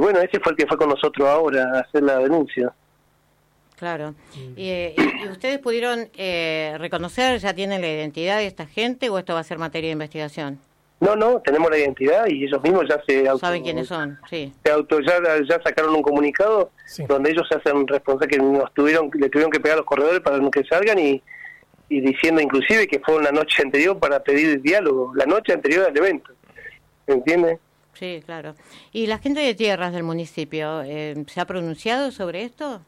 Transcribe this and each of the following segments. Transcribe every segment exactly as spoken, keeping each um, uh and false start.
bueno, ese fue el que fue con nosotros ahora a hacer la denuncia. Claro. ¿Y, y, y ustedes pudieron eh, reconocer, ya tienen la identidad de esta gente o esto va a ser materia de investigación? No, no, tenemos la identidad y ellos mismos ya se auto... ¿Saben quiénes son? Sí. Se auto, ya, ya sacaron un comunicado sí. donde ellos se hacen responsables que nos tuvieron, le tuvieron que pegar a los corredores para que salgan y, y diciendo inclusive que fue una noche anterior para pedir diálogo, la noche anterior al evento. ¿Entiendes? Sí, claro. ¿Y la gente de tierras del municipio eh, se ha pronunciado sobre esto?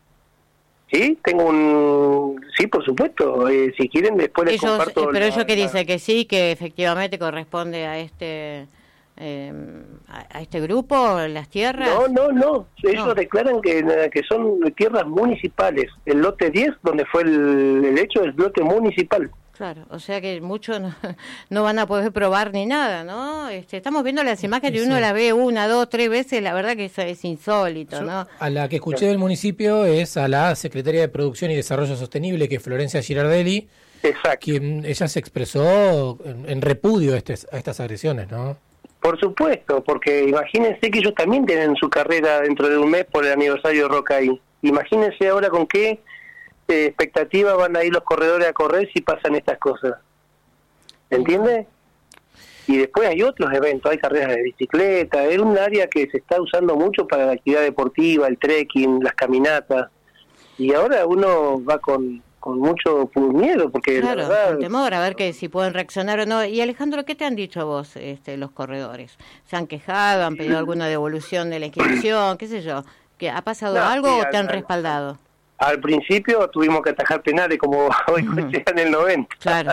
Sí, tengo un... Sí, por supuesto. Eh, si quieren, después les ellos, comparto... Pero la, ellos que la... dicen que sí, que efectivamente corresponde a este eh, a, a este grupo, las tierras. No, no, no. Ellos no. declaran que, que son tierras municipales. El lote diez, donde fue el, el hecho, es lote municipal. Claro, o sea que muchos no, no van a poder probar ni nada, ¿no? Este, estamos viendo las imágenes y uno sí. la ve una, dos, tres veces, la verdad que eso es insólito, Yo, ¿no? A la que escuché del municipio es a la secretaria de Producción y Desarrollo Sostenible, que es Florencia Girardelli. Exacto. Quien ella se expresó en, en repudio a, este, a estas agresiones, ¿no? Por supuesto, porque imagínense que ellos también tienen su carrera dentro de un mes por el aniversario de Rocaí. Imagínense ahora con qué eh, expectativa van a ir los corredores a correr si pasan estas cosas. ¿Entiendes? Y después hay otros eventos, hay carreras de bicicleta, es un área que se está usando mucho para la actividad deportiva, el trekking, las caminatas. Y ahora uno va con... con mucho miedo, porque claro, la verdad... con temor, a ver que si pueden reaccionar o no. Y Alejandro, ¿qué te han dicho a vos este, los corredores? ¿Se han quejado, han pedido alguna devolución de la inscripción, qué sé yo? ¿Que ¿Ha pasado no, algo sí, o te han al, respaldado? Al principio tuvimos que atajar penales como hoy uh-huh. en el noventa. Claro.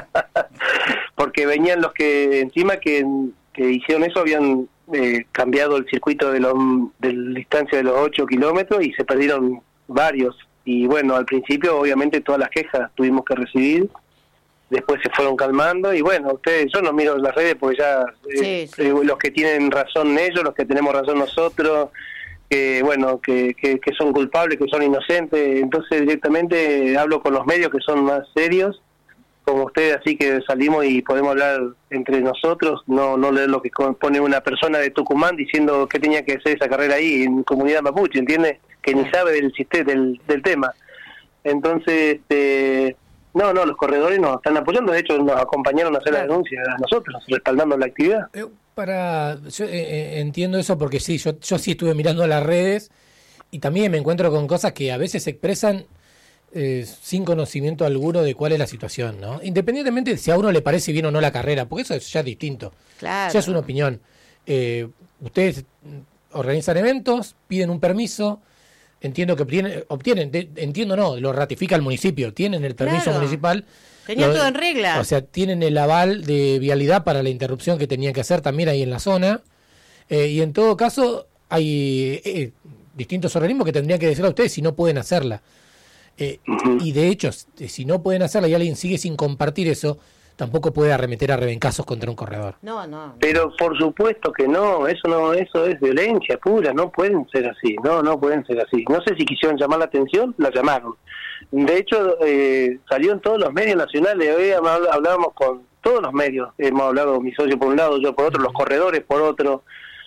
Porque venían los que encima que, que hicieron eso habían eh, cambiado el circuito de, los, de la distancia de los ocho kilómetros y se perdieron varios. Y bueno, al principio obviamente todas las quejas tuvimos que recibir, después se fueron calmando y bueno, ustedes, yo no miro las redes porque ya sí, eh, sí. Eh, los que tienen razón ellos, los que tenemos razón nosotros, que bueno, que, que, que son culpables, que son inocentes, entonces directamente hablo con los medios que son más serios, como ustedes, así que salimos y podemos hablar entre nosotros, no no leer lo que pone una persona de Tucumán diciendo que tenía que hacer esa carrera ahí en comunidad mapuche, ¿entiendes? Que ni sabe del sistema, del, del tema. Entonces, este, no, no, los corredores nos están apoyando, de hecho nos acompañaron a hacer claro. la denuncia a nosotros, respaldando la actividad. Eh, para yo eh, entiendo eso porque sí, yo, yo sí estuve mirando las redes y también me encuentro con cosas que a veces se expresan eh, sin conocimiento alguno de cuál es la situación, ¿no? Independientemente de si a uno le parece bien o no la carrera, porque eso es ya distinto. Claro. Ya es una opinión. Eh, ustedes organizan eventos, piden un permiso, entiendo que obtienen, obtienen de, entiendo no, lo ratifica el municipio, tienen el permiso claro. municipal. Tenía lo, todo en regla. O sea, tienen el aval de vialidad para la interrupción que tenían que hacer también ahí en la zona. Eh, y en todo caso, hay eh, distintos organismos que tendrían que decir a ustedes si no pueden hacerla. Eh, uh-huh. Y de hecho, si no pueden hacerla y alguien sigue sin compartir eso, tampoco puede arremeter a rebencazos contra un corredor. No, no. Pero por supuesto que no, eso no, eso es violencia pura, no pueden ser así, no, no pueden ser así. No sé si quisieron llamar la atención, la llamaron. De hecho, eh, salió en todos los medios nacionales, hoy hablábamos con todos los medios, hemos hablado mi socio por un lado, yo por otro, los corredores por otro,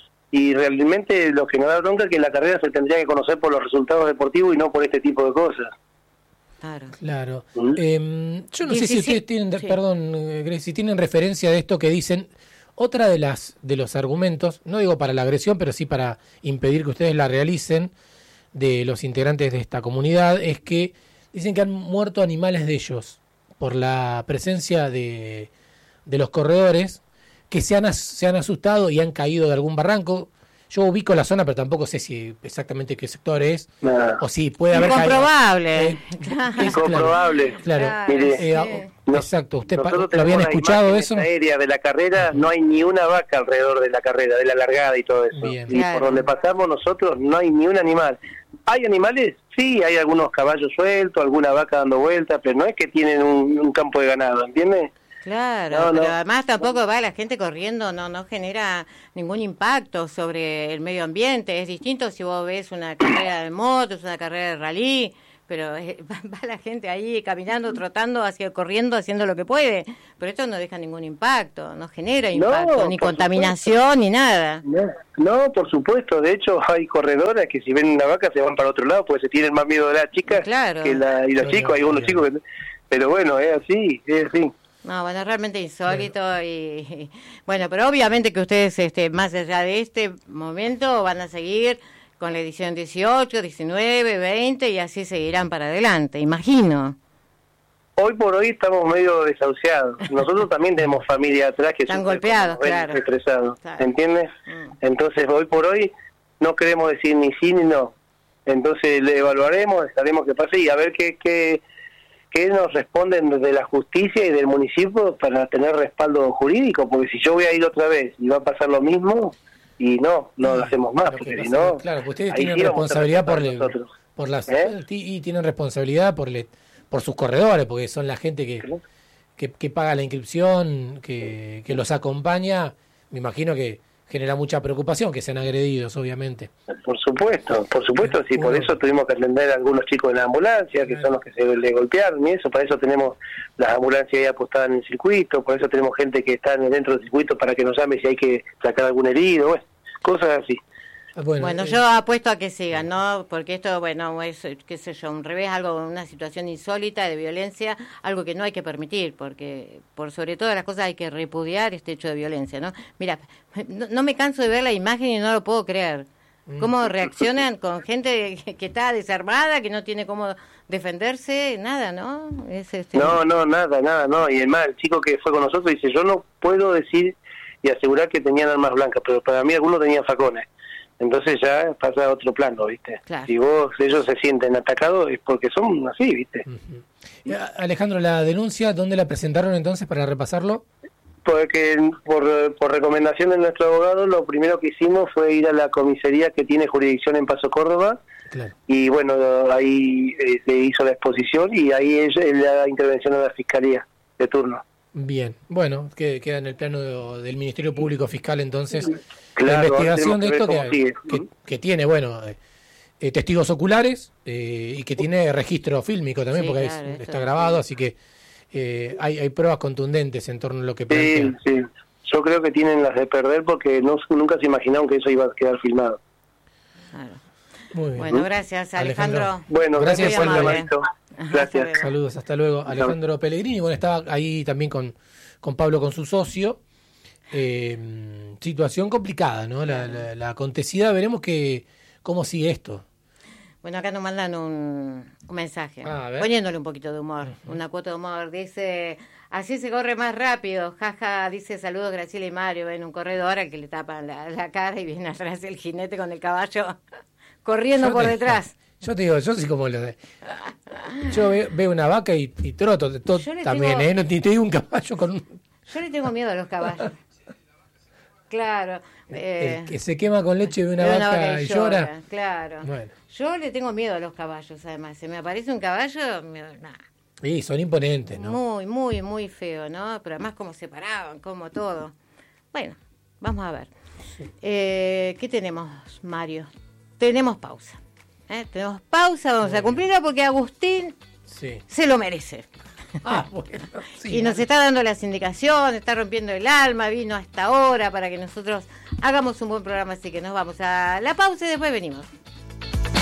y realmente lo que nos da bronca es que la carrera se tendría que conocer por los resultados deportivos y no por este tipo de cosas. Claro. Claro. ¿Mm? Eh, yo no sí, sé sí, si ustedes sí. tienen, sí. perdón, Grace, si tienen referencia de esto que dicen. Otra de las de los argumentos, no digo para la agresión, pero sí para impedir que ustedes la realicen, de los integrantes de esta comunidad, es que dicen que han muerto animales de ellos por la presencia de, de los corredores, que se han, se han asustado y han caído de algún barranco. Yo ubico la zona, pero tampoco sé si exactamente qué sector es, nah. o si puede haber Incomprobable. Caído. Eh, Incomprobable. Claro. claro. Mire, Sí. eh, exacto. ¿Usted Nosotros lo habían escuchado eso? En esta área de la carrera no hay ni una vaca alrededor de la carrera, de la largada y todo eso. Bien. Y claro. por donde pasamos nosotros no hay ni un animal. ¿Hay animales? Sí, hay algunos caballos sueltos, alguna vaca dando vueltas, pero no es que tienen un, un campo de ganado, ¿entiendes? Claro, no, pero no. además tampoco va la gente corriendo, no no genera ningún impacto sobre el medio ambiente. Es distinto si vos ves una carrera de motos, una carrera de rally, pero eh, va, va la gente ahí caminando, trotando, hacia, corriendo, haciendo lo que puede, pero esto no deja ningún impacto, no genera impacto, no, ni contaminación, supuesto. Ni nada. No, no, por supuesto, de hecho hay corredoras que si ven una vaca se van para otro lado, porque se tienen más miedo de las chicas claro. que la, y los no, chicos, no, hay unos no. chicos que... Pero bueno, es así, es así. No, bueno, realmente insólito bueno. Y, y bueno, pero obviamente que ustedes, este, más allá de este momento, van a seguir con la edición dieciocho, diecinueve, veinte y así seguirán para adelante, imagino. Hoy por hoy estamos medio desahuciados. Nosotros también tenemos familia atrás que están golpeados, claro. Estresados, ¿entiendes? Mm. Entonces, hoy por hoy no queremos decir ni sí ni no. Entonces, le evaluaremos, estaremos que pase y a ver qué... qué que nos responden desde la justicia y del municipio para tener respaldo jurídico, porque si yo voy a ir otra vez y va a pasar lo mismo, y no, no lo hacemos más, porque si no... Claro, que ustedes tienen responsabilidad por, le, por las... ¿Eh? Y tienen responsabilidad por le, por sus corredores, porque son la gente que, ¿sí? que, que paga la inscripción, que, que los acompaña, me imagino que genera mucha preocupación que sean agredidos, obviamente. Por supuesto, por supuesto, sí, por eso tuvimos que atender a algunos chicos en la ambulancia, que son los que se le golpearon y eso, para eso tenemos las ambulancias ahí apostadas en el circuito, por eso tenemos gente que está dentro del circuito para que nos llame si hay que sacar algún herido, bueno, cosas así. Bueno, bueno eh, yo apuesto a que sigan, ¿no? Porque esto, bueno, es, qué sé yo, un revés, algo, una situación insólita de violencia, algo que no hay que permitir, porque por sobre todas las cosas hay que repudiar este hecho de violencia, ¿no? Mira, no, no me canso de ver la imagen y no lo puedo creer. ¿Cómo reaccionan con gente que, que está desarmada, que no tiene cómo defenderse? Nada, ¿no? Es este... No, no, nada, nada, no. Y además, el chico que fue con nosotros dice, yo no puedo decir y asegurar que tenían armas blancas, pero para mí algunos tenían facones. Entonces ya pasa a otro plano, ¿viste? Claro. Si vos, ellos se sienten atacados es porque son así, ¿viste? Uh-huh. Alejandro, ¿la denuncia dónde la presentaron entonces para repasarlo? Porque por, por recomendación de nuestro abogado, lo primero que hicimos fue ir a la comisaría que tiene jurisdicción en Paso Córdoba, claro. Y bueno, ahí eh, se hizo la exposición y ahí es la intervención de la fiscalía de turno. Bien, bueno, que queda en el plano de, del Ministerio Público Fiscal entonces claro, la investigación de esto que, que, que, que tiene, bueno, eh, testigos oculares eh, y que tiene registro fílmico también, sí, porque claro, es, está grabado, sí. Así que eh, hay, hay pruebas contundentes en torno a lo que plantea. Sí, sí, yo creo que tienen las de perder porque no, nunca se imaginaron que eso iba a quedar filmado. Claro. Muy bien. Bueno, gracias Alejandro. Alejandro. Bueno, gracias por el llamadito. Gracias. Saludos, hasta luego. Alejandro Pellegrini, bueno, estaba ahí también con, con Pablo, con su socio. Eh, situación complicada, ¿no? La, la, la acontecida, veremos que cómo sigue esto. Bueno, acá nos mandan un, un mensaje, ah, poniéndole un poquito de humor, uh-huh. Una cuota de humor. Dice, así se corre más rápido, jaja, dice, saludos Graciela y Mario, en un corredor al que le tapan la, la cara y viene atrás el jinete con el caballo corriendo yo por te, detrás. Yo te digo, yo soy como lo de... Yo veo, veo una vaca y, y troto, to, también, tengo, ¿eh? No te, te digo un caballo con un... Yo le tengo miedo a los caballos. Claro. Eh, el que se quema con leche de una, de una vaca, vaca y llora. llora. Claro. Bueno. Yo le tengo miedo a los caballos, además. Se me aparece un caballo, me... nah. Sí, son imponentes, ¿no? Muy, muy, muy feo, ¿no? Pero además como se paraban, como todo. Bueno, vamos a ver. Eh, ¿Qué tenemos, Mario? Tenemos pausa. ¿Eh? Tenemos pausa, vamos Muy a cumplirla porque Agustín sí. se lo merece. Ah, bueno, sí, y nos está dando las indicaciones, está rompiendo el alma, vino hasta ahora para que nosotros hagamos un buen programa, así que nos vamos a la pausa y después venimos.